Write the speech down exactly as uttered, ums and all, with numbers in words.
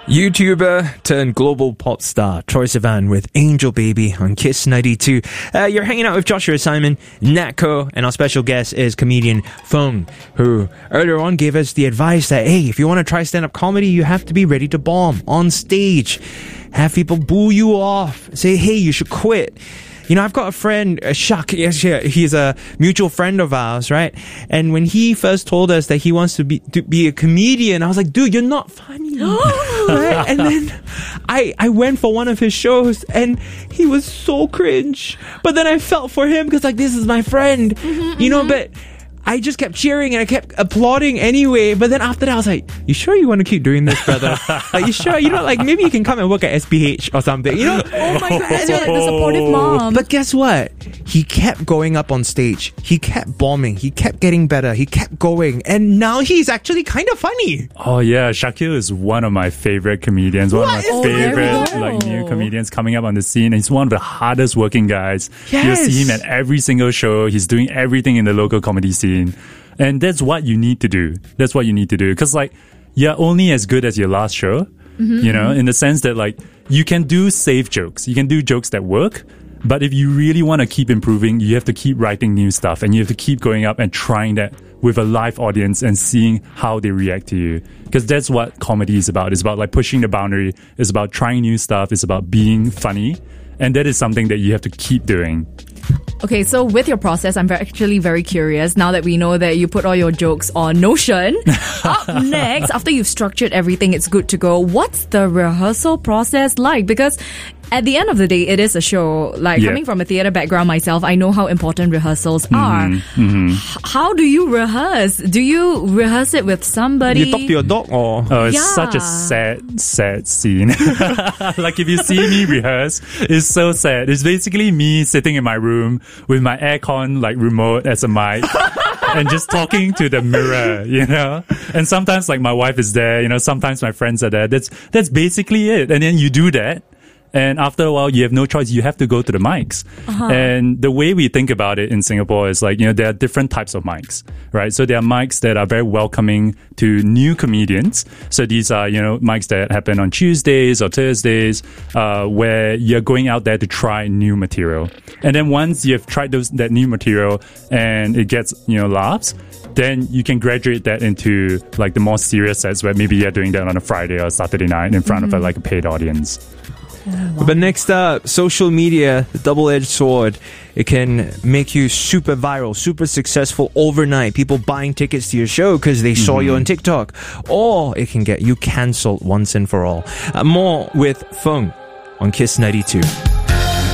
YouTuber turned global pop star Troye Sivan with Angel Baby on Kiss ninety-two. Uh, you're hanging out with Joshua Simon, Natko, and our special guest is comedian Fung, who earlier on gave us the advice that, hey, if you want to try stand-up comedy, you have to be ready to bomb on stage. Have people boo you off. Say, hey, you should quit. You know, I've got a friend, uh, Shak, yes, yeah, he's a mutual friend of ours, right? And when he first told us that he wants to be to be a comedian, I was like, dude, you're not funny. Right? And then I, I went for one of his shows and he was so cringe. But then I felt for him because, like, this is my friend, mm-hmm, you know, mm-hmm. but I just kept cheering and I kept applauding anyway. But then after that, I was like, you sure you want to keep doing this, brother? Like, you sure? You know, like, maybe you can come and work at S P H or something, you know? Oh my God, you're like the supportive mom. But guess what? He kept going up on stage. He kept bombing. He kept getting better. He kept going. And now he's actually kind of funny. Oh, yeah. Shakil is one of my favorite comedians. One What? of my Oh, favorite like new comedians coming up on the scene. And he's one of the hardest working guys. Yes. You'll see him at every single show. He's doing everything in the local comedy scene. And that's what you need to do. That's what you need to do. Because, like, you're only as good as your last show, mm-hmm. you know, in the sense that, like, you can do safe jokes. You can do jokes that work. But if you really want to keep improving, you have to keep writing new stuff. And you have to keep going up and trying that with a live audience and seeing how they react to you. Because that's what comedy is about. It's about, like, pushing the boundary. It's about trying new stuff. It's about being funny. And that is something that you have to keep doing. Okay, so with your process, I'm very, actually very curious now that we know that you put all your jokes on Notion. Up next, after you've structured everything, it's good to go. What's the rehearsal process like? Because at the end of the day, it is a show. Like, yeah. coming from a theatre background myself, I know how important rehearsals mm-hmm, are. Mm-hmm. H- how do you rehearse? Do you rehearse it with somebody? You talk to your dog or? Oh, it's Yeah. such a sad, sad scene. Like, if you see me rehearse, it's so sad. It's basically me sitting in my room with my aircon, like, remote as a mic. And just talking to the mirror, you know? And sometimes, like, my wife is there, you know, sometimes my friends are there. That's, that's basically it. And then you do that. And after a while, you have no choice. You have to go to the mics. Uh-huh. And the way we think about it in Singapore is like, you know, there are different types of mics, right? So there are mics that are very welcoming to new comedians. So these are, you know, mics that happen on Tuesdays or Thursdays, uh, where you're going out there to try new material. And then once you've tried those, that new material and it gets, you know, laughs, then you can graduate that into like the more serious sets where maybe you're doing that on a Friday or Saturday night in front mm-hmm. of a, like a paid audience. Oh, wow. But next up, social media, the double-edged sword. It can make you super viral, super successful overnight. People buying tickets to your show because they saw mm-hmm. you on TikTok. Or it can get you cancelled once and for all. Uh, more with Fung on Kiss ninety-two.